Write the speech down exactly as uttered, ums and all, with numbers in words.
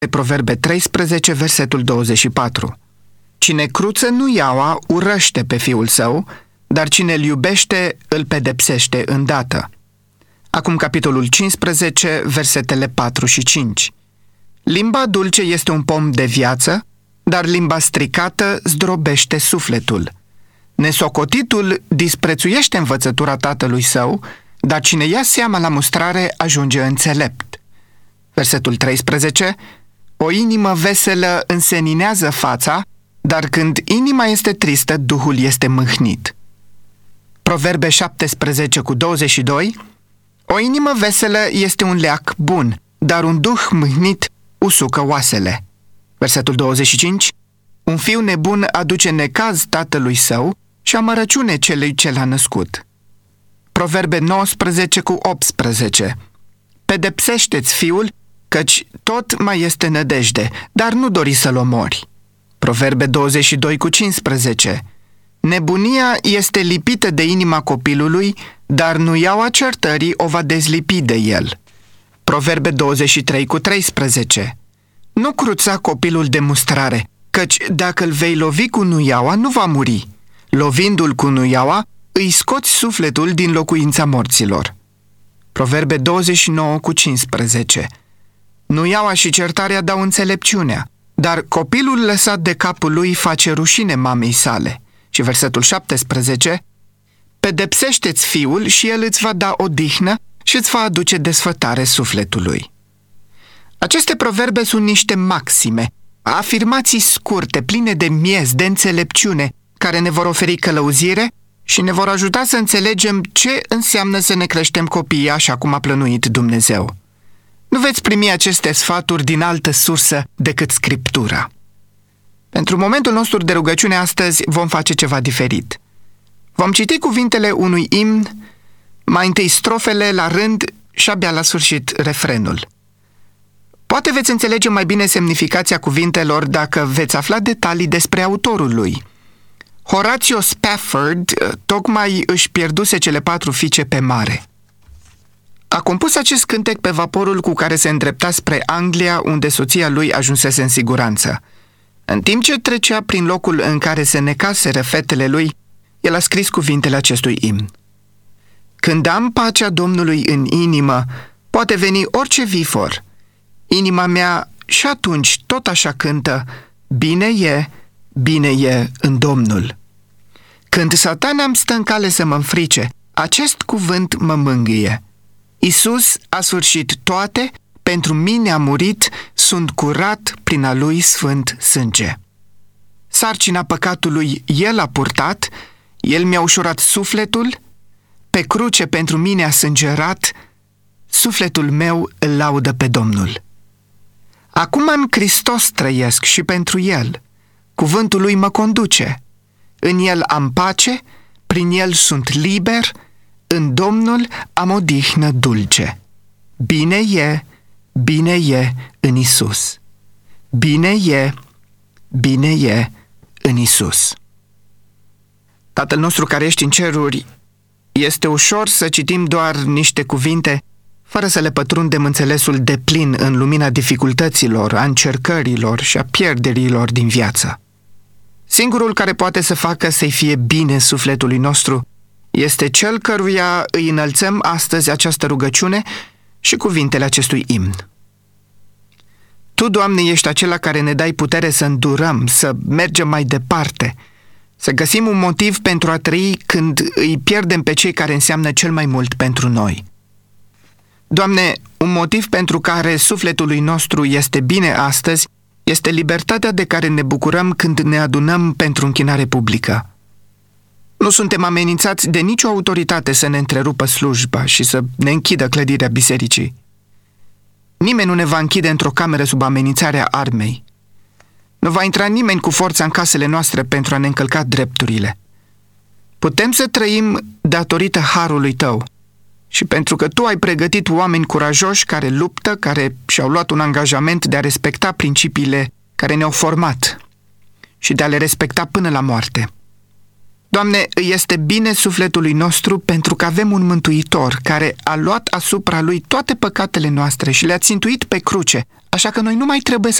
Proverbe treisprezece, versetul douăzeci și patru. Cine cruță nuiaua urăște pe fiul său, dar cine îl iubește îl pedepsește îndată. Acum capitolul cincisprezece, versetele patru și cinci. Limba dulce este un pom de viață, dar limba stricată zdrobește sufletul. Nesocotitul disprețuiește învățătura tatălui său, dar cine ia seama la mustrare ajunge înțelept. Versetul treisprezece. O inimă veselă înseninează fața, dar când inima este tristă, duhul este mâhnit. Proverbe șaptesprezece cu douăzeci și doi. O inimă veselă este un leac bun, dar un duh mâhnit usucă oasele. Versetul douăzeci și cinci. Un fiu nebun aduce necaz tatălui său și amărăciune celui ce l-a născut. Proverbe nouăsprezece cu optsprezece. Pedepsește-ți fiul, căci tot mai este nădejde, dar nu dori să-l omori. Proverbe douăzeci și doi cu cincisprezece. Nebunia este lipită de inima copilului, dar nuiaua certării o va dezlipi de el. Proverbe douăzeci și trei cu treisprezece. Nu cruța copilul de mustrare, căci dacă îl vei lovi cu nuiaua, nu va muri. Lovindu-l cu nuiaua, îi scoți sufletul din locuința morților. Proverbe douăzeci și nouă cu cincisprezece. Nuiaua și certarea dau înțelepciunea, dar copilul lăsat de capul lui face rușine mamei sale. Și versetul șaptesprezece. Pedepsește-ți fiul și el îți va da odihnă și îți va aduce desfătare sufletului. Aceste proverbe sunt niște maxime, afirmații scurte, pline de miez, de înțelepciune, care ne vor oferi călăuzire și ne vor ajuta să înțelegem ce înseamnă să ne creștem copiii așa cum a plănuit Dumnezeu. Nu veți primi aceste sfaturi din altă sursă decât Scriptura. Pentru momentul nostru de rugăciune astăzi vom face ceva diferit. Vom citi cuvintele unui imn, mai întâi strofele la rând și abia la sfârșit refrenul. Poate veți înțelege mai bine semnificația cuvintelor dacă veți afla detalii despre autorul lui. Horatio Spafford tocmai își pierduse cele patru fiice pe mare. A compus acest cântec pe vaporul cu care se îndrepta spre Anglia, unde soția lui ajunsese în siguranță. În timp ce trecea prin locul în care se necaseră fetele lui, el a scris cuvintele acestui imn. Când am pacea Domnului în inimă, poate veni orice vifor. Inima mea și atunci tot așa cântă, bine e, bine e în Domnul. Când Satana îmi stă în cale să mă înfrice, acest cuvânt mă mângâie. Iisus a sfârșit toate, pentru mine a murit, sunt curat prin a lui sfânt sânge. Sarcina păcatului el a purtat, el mi-a ușurat sufletul, pe cruce pentru mine a sângerat, sufletul meu îl laudă pe Domnul. Acum în Hristos trăiesc și pentru el, cuvântul lui mă conduce. În el am pace, prin el sunt liber, în Domnul am odihnă dulce. Bine e, bine e în Isus. Bine e, bine e în Isus. Tatăl nostru care ești în ceruri, este ușor să citim doar niște cuvinte fără să le pătrundem înțelesul deplin în lumina dificultăților, a încercărilor și a pierderilor din viață. Singurul care poate să facă să-i fie bine sufletului nostru este cel căruia îi înălțăm astăzi această rugăciune și cuvintele acestui imn. Tu, Doamne, ești acela care ne dai putere să îndurăm, să mergem mai departe, să găsim un motiv pentru a trăi când îi pierdem pe cei care înseamnă cel mai mult pentru noi. Doamne, un motiv pentru care sufletului nostru este bine astăzi este libertatea de care ne bucurăm când ne adunăm pentru închinare publică. Nu suntem amenințați de nicio autoritate să ne întrerupă slujba și să ne închidă clădirea bisericii. Nimeni nu ne va închide într-o cameră sub amenințarea armei. Nu va intra nimeni cu forța în casele noastre pentru a ne încălca drepturile. Putem să trăim datorită harului Tău și pentru că Tu ai pregătit oameni curajoși care luptă, care și-au luat un angajament de a respecta principiile care ne-au format și de a le respecta până la moarte. Doamne, îi este bine sufletului nostru pentru că avem un mântuitor care a luat asupra lui toate păcatele noastre și le-a țintuit pe cruce, așa că noi nu mai trebuie să